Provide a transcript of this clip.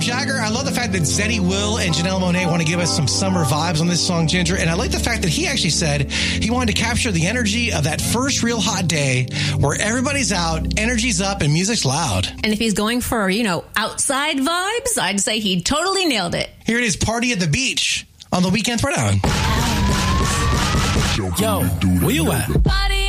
Liam Jagger. I love the fact that Zeddy Will and Janelle Monáe want to give us some summer vibes on this song, Ginger. And I like the fact that he actually said he wanted to capture the energy of that first real hot day where everybody's out, energy's up, and music's loud. And if he's going for, outside vibes, I'd say he totally nailed it. Here it is, Party at the Beach on the Weekend Throwdown. Yo, where you at?